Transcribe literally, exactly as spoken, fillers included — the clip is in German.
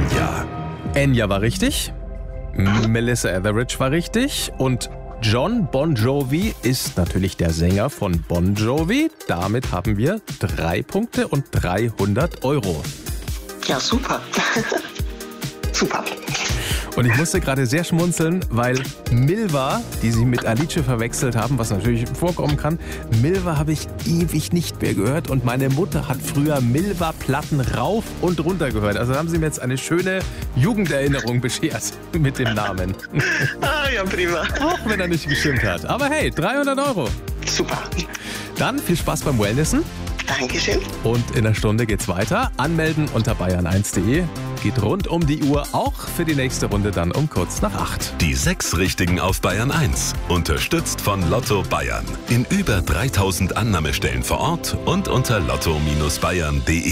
Enya. Enya war richtig. Melissa Etheridge war richtig. Und John Bon Jovi ist natürlich der Sänger von Bon Jovi. Damit haben wir drei Punkte und dreihundert Euro. Ja, super. Super. Und ich musste gerade sehr schmunzeln, weil Milva, die Sie mit Alice verwechselt haben, was natürlich vorkommen kann, Milva habe ich ewig nicht mehr gehört und meine Mutter hat früher Milva-Platten rauf und runter gehört. Also haben Sie mir jetzt eine schöne Jugenderinnerung beschert mit dem Namen. Ah, ja, prima. Auch wenn er nicht gestimmt hat. Aber hey, dreihundert Euro. Super. Dann viel Spaß beim Wellnessen. Dankeschön. Und in einer Stunde geht's weiter. Anmelden unter bayern eins punkt de. Geht rund um die Uhr, auch für die nächste Runde dann um kurz nach acht. Die sechs Richtigen auf Bayern eins. Unterstützt von Lotto Bayern. In über dreitausend Annahmestellen vor Ort und unter lotto Bindestrich bayern punkt de.